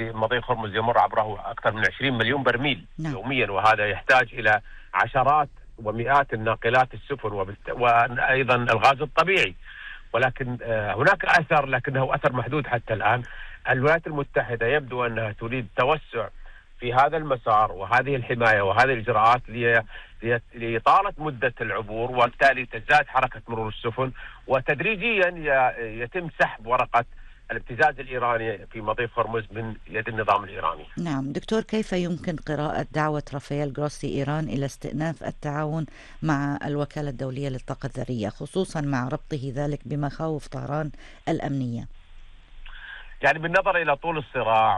مضيق هرمز يمر عبره أكثر من 20 مليون برميل نعم. يوميا، وهذا يحتاج إلى عشرات ومئات الناقلات السفن وأيضا الغاز الطبيعي. ولكن هناك أثر، لكنه أثر محدود حتى الآن. الولايات المتحدة يبدو أنها تريد توسع في هذا المسار وهذه الحماية وهذه الإجراءات لإطالة مدة العبور، وبالتالي تزداد حركة مرور السفن، وتدريجيا يتم سحب ورقة الابتزاز الإيراني في مضيق هرمز من يد النظام الإيراني. نعم دكتور، كيف يمكن قراءة دعوة رافائيل جروسي إيران إلى استئناف التعاون مع الوكالة الدولية للطاقة الذرية، خصوصا مع ربطه ذلك بمخاوف طهران الأمنية؟ يعني بالنظر إلى طول الصراع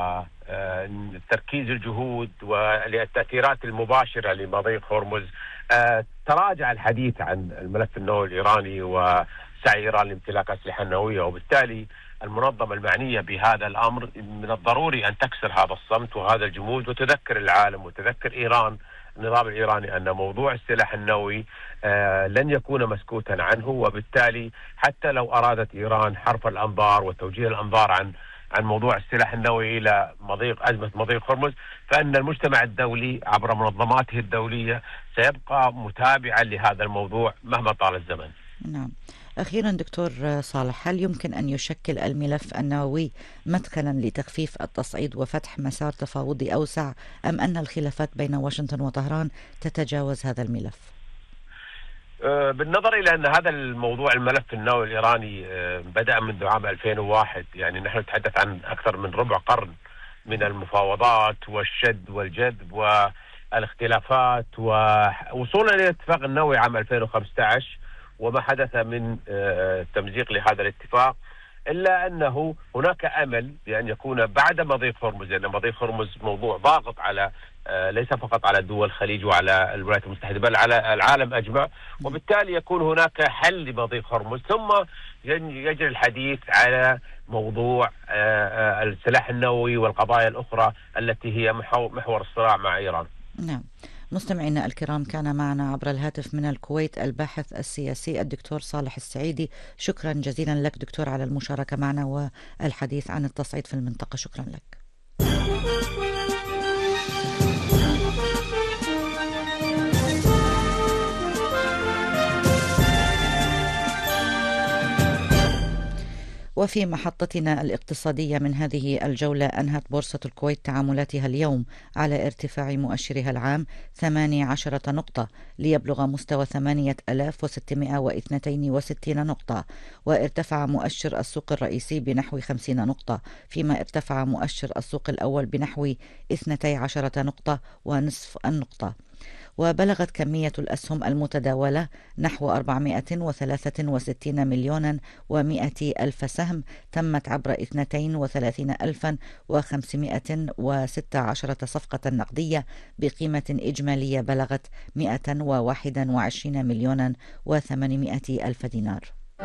وتركيز الجهود والتأثيرات المباشرة لمضيق هرمز، تراجع الحديث عن الملف النووي الإيراني وسعي إيران لامتلاك أسلحة نووية، وبالتالي المنظمة المعنية بهذا الأمر من الضروري أن تكسر هذا الصمت وهذا الجمود، وتذكر العالم وتذكر إيران، النظام الإيراني، أن موضوع السلاح النووي لن يكون مسكوتا عنه. وبالتالي حتى لو أرادت إيران حرف الأنظار وتوجيه الأنظار عن موضوع السلاح النووي إلى أزمة مضيق هرمز، فإن المجتمع الدولي عبر منظماته الدولية سيبقى متابعا لهذا الموضوع مهما طال الزمن. نعم. أخيرا دكتور صالح، هل يمكن أن يشكل الملف النووي مدخلا لتخفيف التصعيد وفتح مسار تفاوضي أوسع، أم أن الخلافات بين واشنطن وطهران تتجاوز هذا الملف؟ بالنظر إلى أن هذا الموضوع الملف النووي الإيراني بدأ منذ عام 2001، يعني نحن نتحدث عن أكثر من ربع قرن من المفاوضات والشد والجذب والاختلافات ووصولا إلى الاتفاق النووي عام 2015 وما حدث من تمزيق لهذا الاتفاق، إلا أنه هناك أمل بأن يكون بعد مضيق هرمز، لأن مضيق هرمز موضوع ضاغط على ليس فقط على دول الخليج وعلى الولايات المتحدة بل على العالم أجمع، وبالتالي يكون هناك حل لمضيق هرمز، ثم يجري الحديث على موضوع السلاح النووي والقضايا الأخرى التي هي محور الصراع مع إيران. نعم. مستمعينا الكرام، كان معنا عبر الهاتف من الكويت الباحث السياسي الدكتور صالح السعيدي. شكرا جزيلا لك دكتور على المشاركة معنا والحديث عن التصعيد في المنطقة. شكرا لك. وفي محطتنا الاقتصادية من هذه الجولة، أنهت بورصة الكويت تعاملاتها اليوم على ارتفاع مؤشرها العام 18 نقطة ليبلغ مستوى 8662 نقطة، وارتفع مؤشر السوق الرئيسي بنحو 50 نقطة، فيما ارتفع مؤشر السوق الأول بنحو 12 نقطة ونصف النقطة. وبلغت كمية الأسهم المتداولة نحو 463 مليونا و100 ألف سهم، تمت عبر 32,516 صفقة نقدية بقيمة إجمالية بلغت 121 مليونا و800 ألف دينار.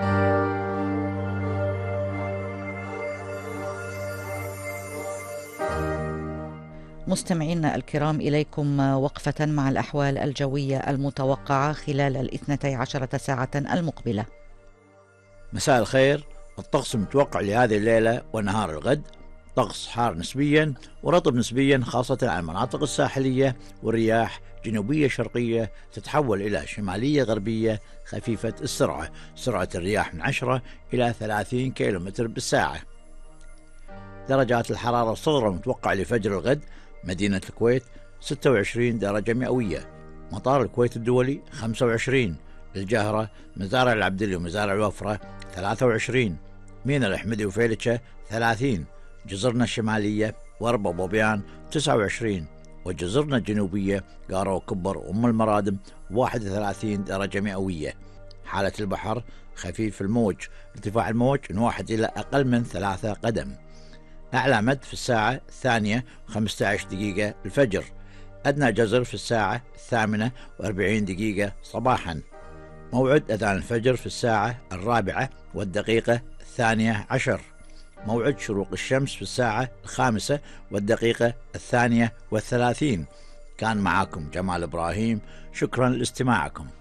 مستمعينا الكرام، إليكم وقفة مع الأحوال الجوية المتوقعة خلال 12 ساعة المقبلة. مساء الخير. الطقس المتوقع لهذه الليلة ونهار الغد طقس حار نسبيا ورطب نسبيا، خاصة على المناطق الساحلية، والرياح جنوبية شرقية تتحول إلى شمالية غربية خفيفة السرعة، سرعة الرياح من 10 إلى 30 كيلومتر بالساعة. درجات الحرارة الصغرى المتوقعة لفجر الغد: مدينة الكويت 26 درجة مئوية، مطار الكويت الدولي 25، الجهرة، مزارع العبدلي ومزارع الوفرة 23، مينا الأحمدي وفيلتشة 30، جزرنا الشمالية واربا وبوبيان 29، وجزرنا الجنوبية قارة وكبر وأم المرادم 31 درجة مئوية. حالة البحر خفيف الموج، ارتفاع الموج من 1 إلى أقل من 3 قدم. أعلى مد في الساعة 2:15 الفجر، أدنى جزر في الساعة 8:40 صباحا. موعد أذان الفجر في الساعة 4:02. موعد شروق الشمس في الساعة 5:32. كان معاكم جمال إبراهيم، شكرا لاستماعكم.